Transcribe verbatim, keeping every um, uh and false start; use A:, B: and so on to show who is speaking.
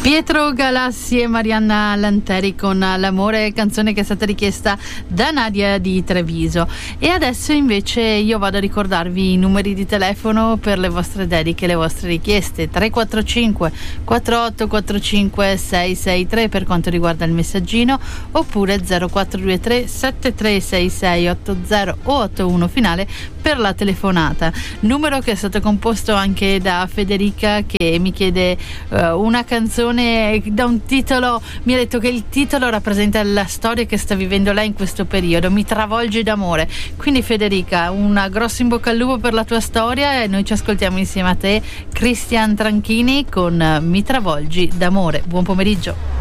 A: Pietro Galassi e Marianna Lanteri con L'amore, canzone che è stata richiesta da Nadia di Treviso. E adesso invece io vado a ricordarvi i numeri di telefono per le vostre dediche, le vostre richieste: tre quattro cinque quattro otto quattro cinque sei sei tre per quanto riguarda il messaggino, oppure zero quattro due tre sette tre sei sei otto zero o otto uno finale per la telefonata. Numero che è stato composto anche da Federica, che mi chiede uh, una canzone da un titolo. Mi ha detto che il titolo rappresenta la storia che sta vivendo lei in questo periodo: Mi travolgi d'amore. Quindi Federica, una grossa in bocca al lupo per la tua storia, e noi ci ascoltiamo insieme a te Cristian Tranchini con Mi travolgi d'amore. Buon pomeriggio.